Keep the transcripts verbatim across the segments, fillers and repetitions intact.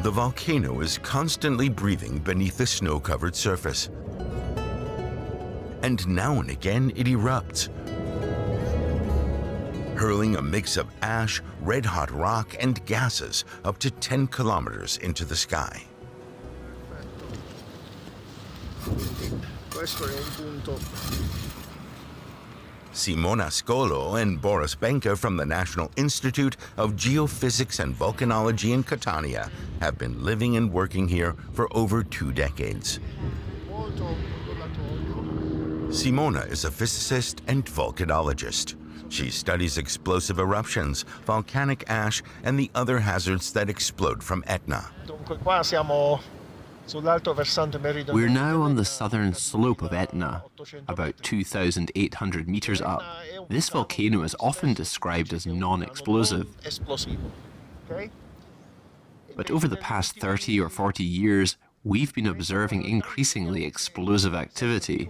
The volcano is constantly breathing beneath the snow-covered surface. And now and again it erupts, hurling a mix of ash, red-hot rock, and gases up to ten kilometers into the sky. Simona Scolo and Boris Benka from the National Institute of Geophysics and Volcanology in Catania have been living and working here for over two decades. Simona is a physicist and volcanologist. She studies explosive eruptions, volcanic ash, and the other hazards that explode from Etna. We're now on the southern slope of Etna, about two thousand eight hundred meters up. This volcano is often described as non-explosive. But over the past thirty or forty years, we've been observing increasingly explosive activity.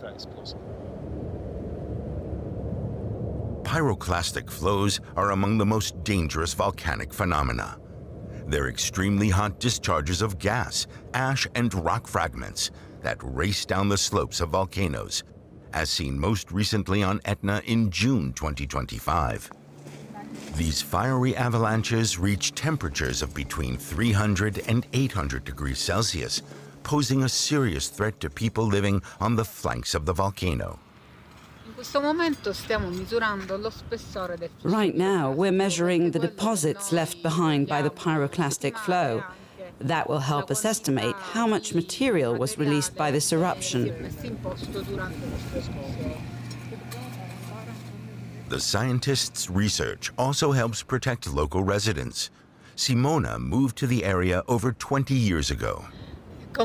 Pyroclastic flows are among the most dangerous volcanic phenomena. They're extremely hot discharges of gas, ash, and rock fragments that race down the slopes of volcanoes, as seen most recently on Etna in June twenty twenty-five. These fiery avalanches reach temperatures of between three hundred and eight hundred degrees Celsius, posing a serious threat to people living on the flanks of the volcano. Right now, we're measuring the deposits left behind by the pyroclastic flow. That will help us estimate how much material was released by this eruption. The scientists' research also helps protect local residents. Simona moved to the area over twenty years ago. As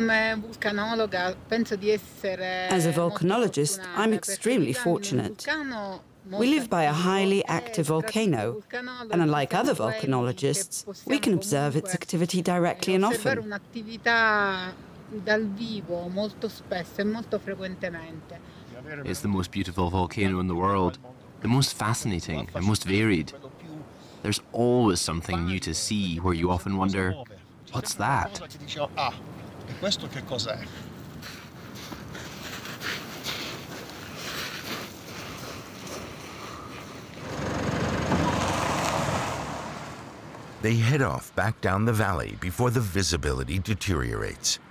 a volcanologist, I'm extremely fortunate. We live by a highly active volcano, and unlike other volcanologists, we can observe its activity directly and often. It's the most beautiful volcano in the world, the most fascinating and most varied. There's always something new to see where you often wonder, what's that? Questo che cos'è? They head off back down the valley before the visibility deteriorates.